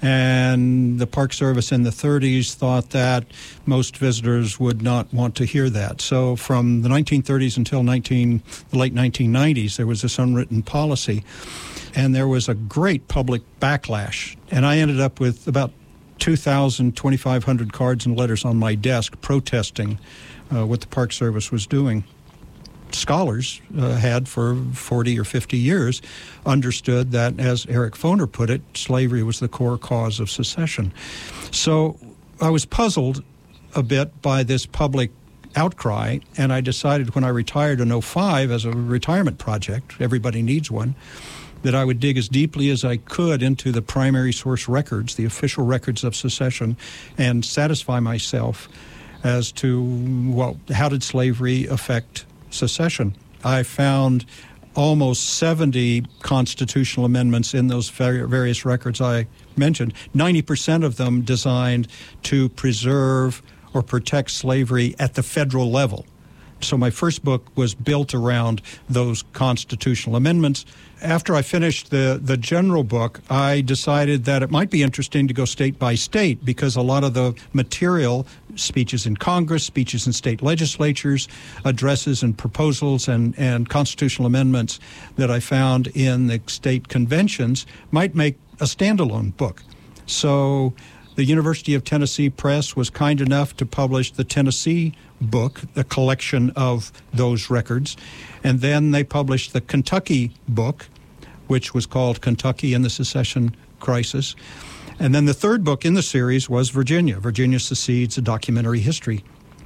and the Park Service in the thirties thought that most visitors would not want to hear that. So from the nineteen thirties until nineteen, the late nineteen nineties, there was this unwritten policy, and there was a great public backlash. And I ended up with about two thousand, twenty-five hundred cards and letters on my desk protesting uh, what the Park Service was doing. Scholars uh, had for forty or fifty years understood that, as Eric Foner put it, slavery was the core cause of secession. So I was puzzled a bit by this public outcry, and I decided when I retired in oh five as a retirement project, everybody needs one, that I would dig as deeply as I could into the primary source records, the official records of secession, and satisfy myself as to, well, how did slavery affect secession? I found almost seventy constitutional amendments in those various records I mentioned, ninety percent of them designed to preserve or protect slavery at the federal level. So my first book was built around those constitutional amendments. After I finished the, the general book, I decided that it might be interesting to go state by state, because a lot of the material, speeches in Congress, speeches in state legislatures, addresses and proposals and, and constitutional amendments that I found in the state conventions might make a standalone book. So the University of Tennessee Press was kind enough to publish the Tennessee book, a collection of those records. And then they published the Kentucky book, which was called Kentucky and the Secession Crisis. And then the third book in the series was Virginia, Virginia Secedes, a documentary history.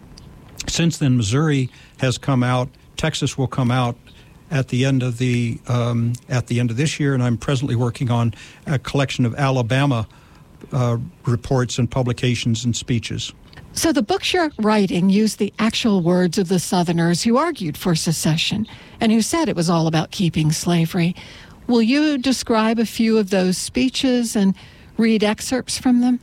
Since then, Missouri has come out. Texas will come out at the end of the um, at the end of this year, and I'm presently working on a collection of Alabama uh, reports and publications and speeches. So the books you're writing use the actual words of the Southerners who argued for secession and who said it was all about keeping slavery. Will you describe a few of those speeches and read excerpts from them?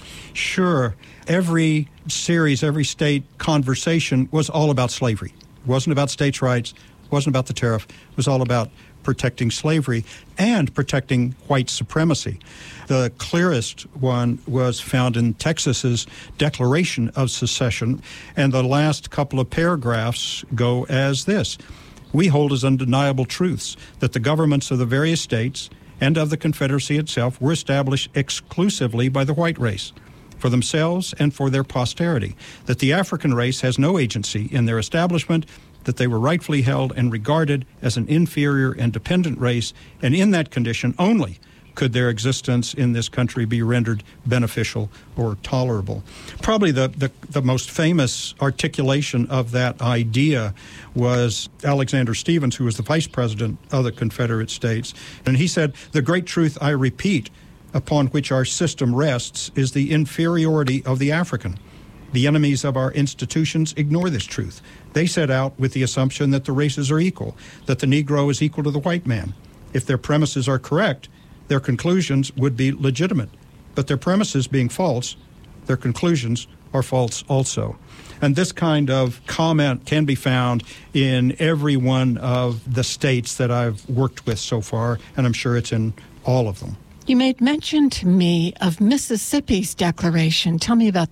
Sure. Every series, every state conversation was all about slavery. It wasn't about states' rights. It wasn't about the tariff. It was all about protecting slavery and protecting white supremacy. The clearest one was found in Texas's Declaration of Secession, and the last couple of paragraphs go as this: "We hold as undeniable truths that the governments of the various states and of the Confederacy itself were established exclusively by the white race, for themselves and for their posterity, that the African race has no agency in their establishment, that they were rightfully held and regarded as an inferior and dependent race, and in that condition only could their existence in this country be rendered beneficial or tolerable." Probably the, the, the most famous articulation of that idea was Alexander Stephens, who was the vice president of the Confederate States. And he said, "The great truth, I repeat, upon which our system rests is the inferiority of the African. The enemies of our institutions ignore this truth. They set out with the assumption that the races are equal, that the Negro is equal to the white man. If their premises are correct, their conclusions would be legitimate. but their premises being false, their conclusions are false also. And this kind of comment can be found in every one of the states that I've worked with so far, and I'm sure it's in all of them. You made mention to me of Mississippi's declaration. Tell me about